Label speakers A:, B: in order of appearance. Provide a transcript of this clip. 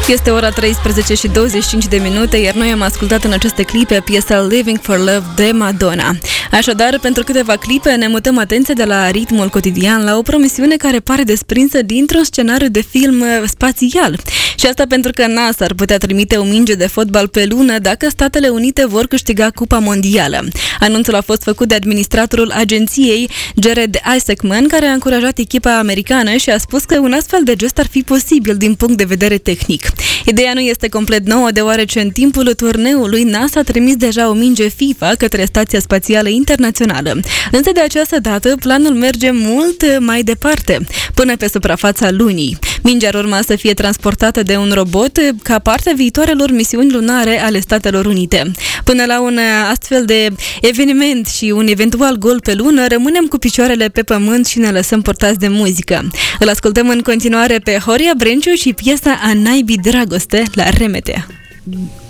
A: Este ora 13 și 25 de minute, iar noi am ascultat în aceste clipe piesa Living for Love de Madonna. Așadar, pentru câteva clipe ne mutăm atenția de la ritmul cotidian la o promisiune care pare desprinsă dintr-un scenariu de film spațial. Și asta pentru că NASA ar putea trimite o minge de fotbal pe lună dacă Statele Unite vor câștiga Cupa Mondială. Anunțul a fost făcut de administratorul agenției, Jared Isaacman, care a încurajat echipa americană și a spus că un astfel de gest ar fi posibil din punct de vedere tehnic. Ideea nu este complet nouă, deoarece în timpul turneului NASA a trimis deja o minge FIFA către Stația Spațială Internațională. Însă de această dată planul merge mult mai departe, până pe suprafața lunii. Mingea ar urma să fie transportată de un robot ca parte a viitoarelor misiuni lunare ale Statelor Unite. Până la un astfel de eveniment și un eventual gol pe lună, rămânem cu picioarele pe pământ și ne lăsăm purtați de muzică. Îl ascultăm în continuare pe Horia Brenciu și piesa A naibii dragoste la RMT.